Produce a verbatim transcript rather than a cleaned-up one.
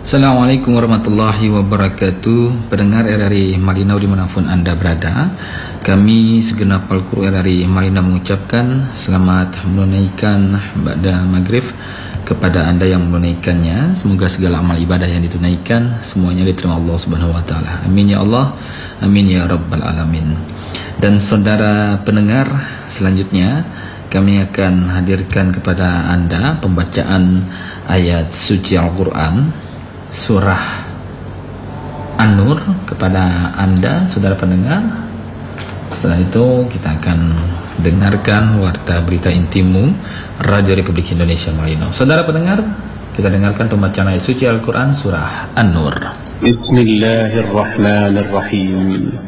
Assalamualaikum warahmatullahi wabarakatuh. Pendengar R R I Malinau dimanapun Anda berada, kami segenap Al-Qur'an R R I Malinau mengucapkan selamat menunaikan ba'da maghrib kepada Anda yang menunaikannya. Semoga segala amal ibadah yang ditunaikan semuanya diterima Allah Subhanahu wa taala. Amin ya Allah. Amin ya rabbal alamin. Dan saudara pendengar, selanjutnya kami akan hadirkan kepada Anda pembacaan ayat suci Al-Qur'an surah An-Nur kepada Anda, saudara pendengar. Setelah itu kita akan dengarkan warta berita intimu Radio Republik Indonesia Malinau. Saudara pendengar, kita dengarkan pembacaan ayat suci Al-Quran surah An-Nur. Bismillahirrahmanirrahim.